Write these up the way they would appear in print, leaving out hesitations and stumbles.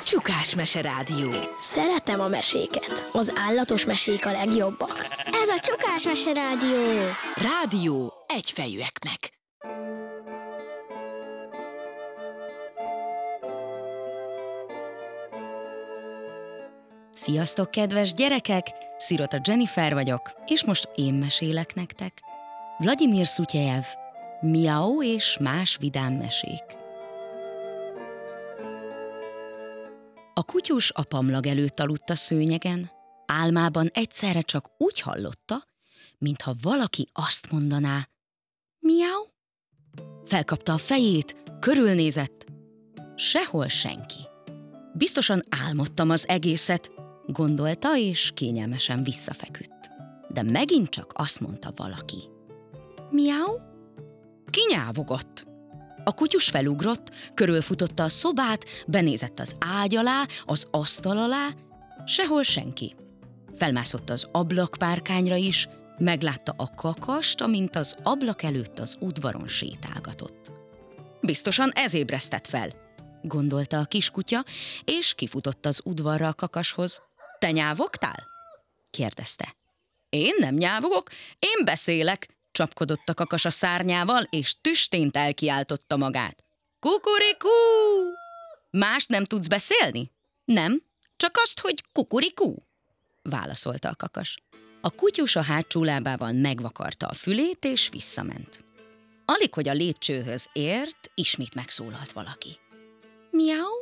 Csukás-mese rádió. Szeretem a meséket. Az állatos mesék a legjobbak. Ez a Csukás-mese rádió. Rádió egyfejűeknek. Sziasztok, kedves gyerekek! Szirota Jennifer vagyok, és most én mesélek nektek. Vladimir Szutyejev, Miau és más vidám mesék. A kutyus a pamlag előtt aludt a szőnyegen. Álmában egyszerre csak úgy hallotta, mintha valaki azt mondaná: Miau? Felkapta a fejét, körülnézett. Sehol senki. Biztosan álmodtam az egészet, gondolta, és kényelmesen visszafeküdt. De megint csak azt mondta valaki: Miau? Kinyávogott. A kutyus felugrott, körülfutotta a szobát, benézett az ágy alá, az asztal alá, sehol senki. Felmászott az ablakpárkányra is, meglátta a kakast, amint az ablak előtt az udvaron sétálgatott. Biztosan ez ébresztett fel, gondolta a kiskutya, és kifutott az udvarra a kakashoz. Te nyávogtál? kérdezte. Én nem nyávogok, én beszélek, csapkodott a kakas a szárnyával, és tüstént elkiáltotta magát. Kukurikú! Mást nem tudsz beszélni? Nem, csak azt, hogy kukurikú, válaszolta a kakas. A kutyus a hátsó lábával megvakarta a fülét, és visszament. Alig, hogy a lépcsőhöz ért, ismét megszólalt valaki. Miau?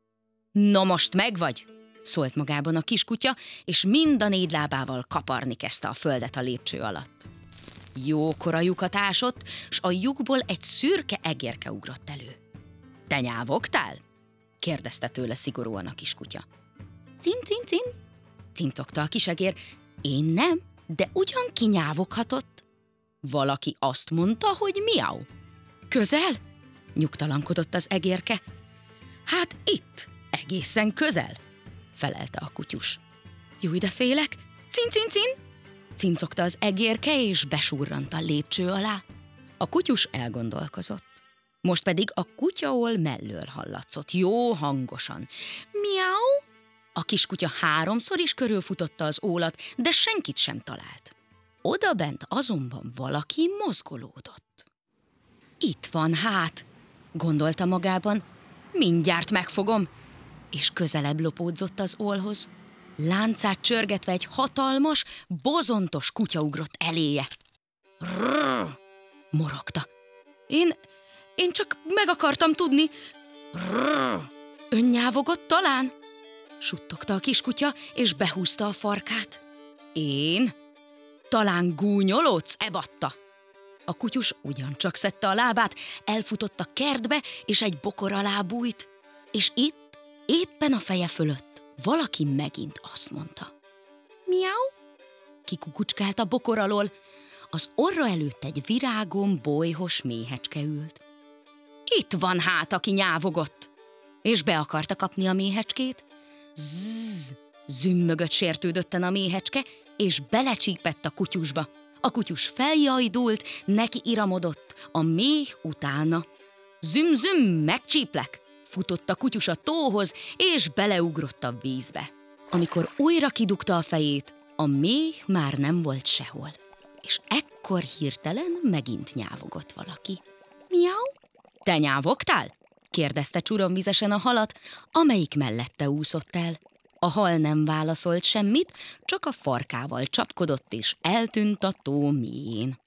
Na most megvagy, szólt magában a kiskutya, és mind a 4 lábával kaparni kezdte a földet a lépcső alatt. Jókora lyukat ásott, s a lyukból egy szürke egérke ugrott elő. Te nyávogtál? kérdezte tőle szigorúan a kiskutya. Cin, cin, cin, cintogta a kisegér. Én nem, de ugyan ki nyávoghatott? Valaki azt mondta, hogy miau. Közel? Nyugtalankodott az egérke. Hát itt, egészen közel, felelte a kutyus. Júj, de félek! Cin, cin, cin! Cincogta az egérke, és besurrant a lépcső alá. A kutyus elgondolkozott. Most pedig a kutyaol mellől hallatszott, jó hangosan. Miau! A kiskutya 3-szor is körülfutotta az ólat, de senkit sem talált. Odabent azonban valaki mozgolódott. Itt van hát, gondolta magában, mindjárt megfogom, és közelebb lopódzott az ólhoz. Láncát csörgetve egy hatalmas, bozontos kutya ugrott eléje. Rrrr, morogta. Én csak meg akartam tudni. Rrrr, ön nyávogott talán? Suttogta a kiskutya, és behúzta a farkát. Én? Talán gúnyolódsz, ebatta? A kutyus ugyancsak szedte a lábát, elfutott a kertbe, és egy bokor alá bújt. És itt, éppen a feje fölött, valaki megint azt mondta. Miau? Kikukucskált a bokor alól. Az orra előtt egy virágon bolyhos méhecske ült. Itt van hát, aki nyávogott, és be akarta kapni a méhecskét. Zzz, zümmögött sértődötten a méhecske, és belecsípett a kutyusba. A kutyus feljajdult, neki iramodott, a méh utána. Züm-züm, megcsíplek! Futott a kutyus a tóhoz, és beleugrott a vízbe. Amikor újra kidugta a fejét, a méh már nem volt sehol. És ekkor hirtelen megint nyávogott valaki. Miau? Te nyávogtál? kérdezte csuromvizesen a halat, amelyik mellette úszott el. A hal nem válaszolt semmit, csak a farkával csapkodott, és eltűnt a tó mélyén.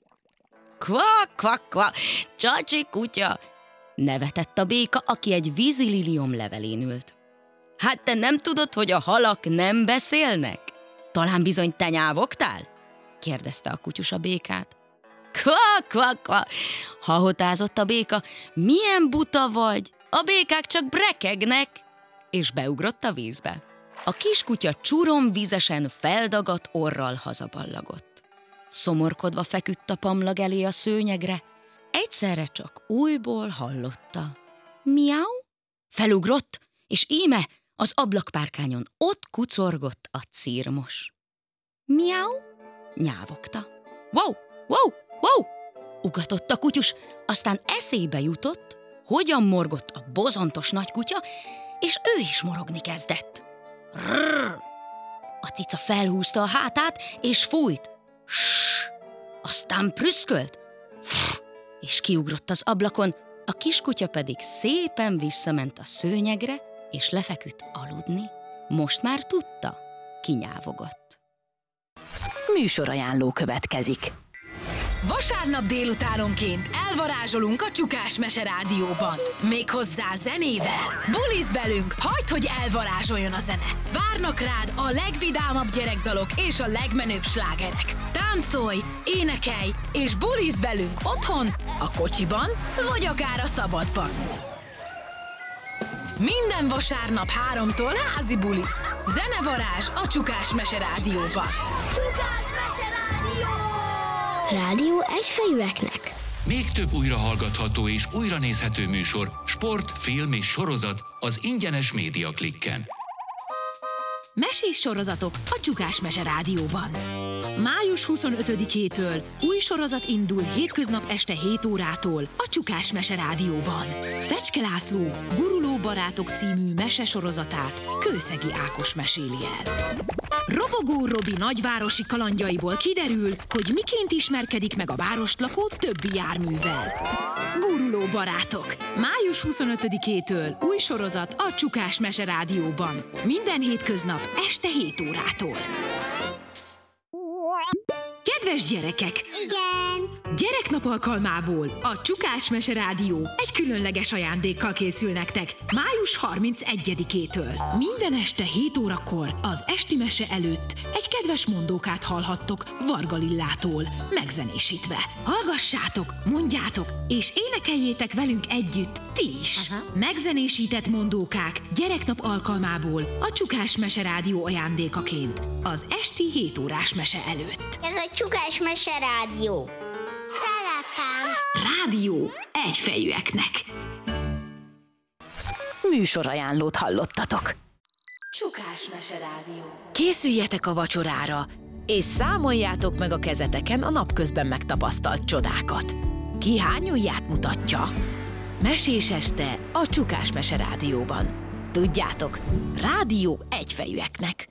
Kvak, kvak, kvak, csacsi kutya! Nevetett a béka, aki egy vízililiom levelén ült. Hát te nem tudod, hogy a halak nem beszélnek? Talán bizony te nyávogtál? kérdezte a kutyus a békát. Kvak, kvak, kvak! Hahotázott a béka. Milyen buta vagy? A békák csak brekegnek! És beugrott a vízbe. A kiskutya csuromvizesen feldagadt orral hazaballagott. Szomorkodva feküdt a pamlag elé a szőnyegre, egyszerre csak újból hallotta. Miau? Felugrott, és íme az ablakpárkányon ott kucorgott a cirmos. Miau? Nyávogta. Wow, wow, wow! Ugatott a kutyus, aztán eszébe jutott, hogyan morgott a bozontos nagy kutya, és ő is morogni kezdett. Rrr! A cica felhúzta a hátát, és fújt. Ssss! Aztán prüszkölt, és kiugrott az ablakon, a kiskutya pedig szépen visszament a szőnyegre, és lefeküdt aludni. Most már tudta, kinyávogott. Műsorajánló következik. Vasárnap délutánonként elvarázsolunk a Csukás Mese Rádióban. Méghozzá zenével. Buliz velünk, hagyd, hogy elvarázsoljon a zene. Várnak rád a legvidámabb gyerekdalok és a legmenőbb slágerek. Táncolj, énekelj és buliz velünk otthon, a kocsiban vagy akár a szabadban. Minden vasárnap 3-tól házi buli. Zenevarázs a Csukás Mese Rádióban. Csukás Mese Rádió! Rádió egyfejűeknek. Még több újrahallgatható és újranézhető műsor, sport, film és sorozat az ingyenes Média Klikken. Mesés sorozatok a Csukás Mese Rádióban. Május 25-től új sorozat indul hétköznap este 7 órától a Csukás Mese Rádióban. Fecske László Guruló barátok című mesesorozatát Kőszegi Ákos meséli el. Robogó Robi nagyvárosi kalandjaiból kiderül, hogy miként ismerkedik meg a várost lakó többi járművel. Guruló barátok. Május 25-től új sorozat a Csukás Mese Rádióban. Minden hétköznap este 7 órától. Kedves gyerekek! Igen! Gyereknap alkalmából a Csukás Mese Rádió egy különleges ajándékkal készül nektek május 31-től. Minden este 7 órakor az esti mese előtt egy kedves mondókát hallhattok Varga Lillától, megzenésítve. Hallgassátok, mondjátok és énekeljétek velünk együtt ti is. Megzenésített mondókák gyereknap alkalmából a Csukás Mese Rádió ajándékaként az esti 7 órás mese előtt. Ez a Csukás Mese Rádió. Szeretem! Rádió egyfejűeknek. Műsorajánlót hallottatok. Csukás Mese Rádió. Készüljetek a vacsorára, és számoljátok meg a kezeteken a napközben megtapasztalt csodákat. Ki hány ujját mutatja? Mesés este a Csukás Mese Rádióban. Tudjátok, rádió egyfejűeknek.